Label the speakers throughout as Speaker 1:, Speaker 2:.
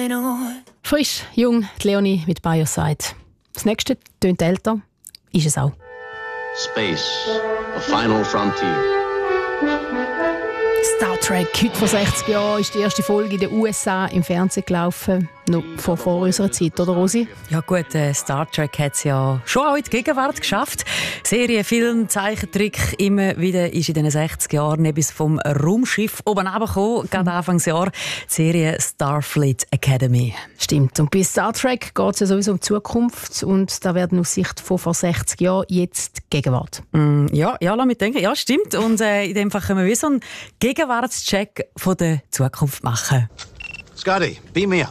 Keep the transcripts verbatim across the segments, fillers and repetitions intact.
Speaker 1: going on.
Speaker 2: Frisch, jung, die Leonie mit By Your Side. Das nächste tönt älter, ist es auch.
Speaker 3: Space, a final frontier.
Speaker 2: Star Trek, heute vor sechzig Jahren, ist die erste Folge in den U S A im Fernsehen gelaufen. Noch vor, vor unserer Zeit, oder Rosi?
Speaker 4: Ja gut, äh, Star Trek hat es ja schon auch in die Gegenwart geschafft. Serie, Film, Zeichentrick, immer wieder ist in den sechzig Jahren etwas vom Raumschiff oben runtergekommen, gerade Anfangsjahr, die Serie Starfleet Academy.
Speaker 2: Stimmt, und bei Star Trek geht es ja sowieso um die Zukunft und da werden aus Sicht von vor sechzig Jahren jetzt die Gegenwart.
Speaker 4: Mm, ja, ja, lass mich denken, ja stimmt. Und äh, in dem Fall können wir wie so einen Gegenwartscheck von der Zukunft machen.
Speaker 5: Scotty, beam me up.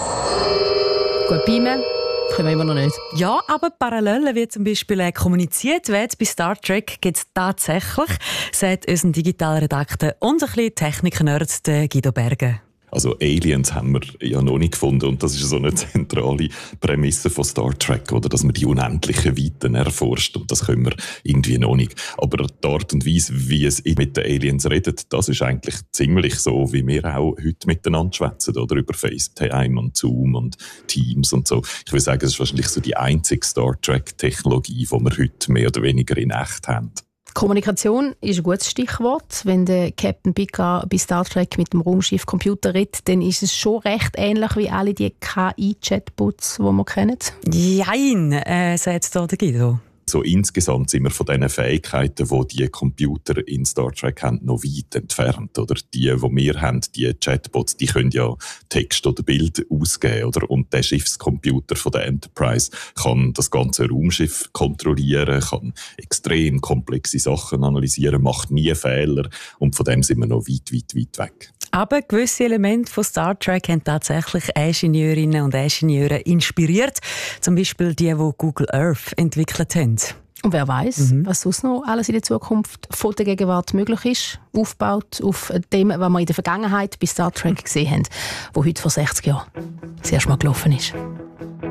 Speaker 2: Gut, beamen können wir immer noch nicht.
Speaker 4: Ja, aber Parallelen, wie zum Beispiel äh, kommuniziert wird bei Star Trek, gibt es tatsächlich, sagt unser digitaler Redakteur und ein bisschen Technik-Nerd Guido Berge.
Speaker 6: Also Aliens haben wir ja noch nicht gefunden und das ist so eine zentrale Prämisse von Star Trek, oder, dass man die unendlichen Weiten erforscht und das können wir irgendwie noch nicht. Aber die Art und Weise, wie es mit den Aliens redet, das ist eigentlich ziemlich so, wie wir auch heute miteinander schwätzen, oder, über FaceTime und Zoom und Teams und so. Ich würde sagen, es ist wahrscheinlich so die einzige Star Trek-Technologie, die wir heute mehr oder weniger in echt haben.
Speaker 2: Kommunikation ist ein gutes Stichwort. Wenn der Captain Picard bei Star Trek mit dem Raumschiff Computer redet, dann ist es schon recht ähnlich wie alle die K I-Chatbots, die wir kennen.
Speaker 4: Jein, äh, sagt da der Guido.
Speaker 6: So insgesamt sind wir von diesen Fähigkeiten, die die Computer in Star Trek haben, noch weit entfernt. Oder die, die wir haben, die Chatbots, die können ja Text oder Bild ausgeben. Oder? Und der Schiffscomputer von der Enterprise kann das ganze Raumschiff kontrollieren, kann extrem komplexe Sachen analysieren, macht nie Fehler. Und von dem sind wir noch weit, weit, weit weg.
Speaker 4: Aber gewisse Elemente von Star Trek haben tatsächlich Ingenieurinnen und Ingenieure inspiriert. Zum Beispiel die, die Google Earth entwickelt haben.
Speaker 2: Und wer weiß,
Speaker 4: mhm.
Speaker 2: was sonst noch alles in der Zukunft von der Gegenwart möglich ist, aufgebaut auf dem, was wir in der Vergangenheit bei Star Trek gesehen haben, wo heute vor sechzig Jahren das erste Mal gelaufen ist.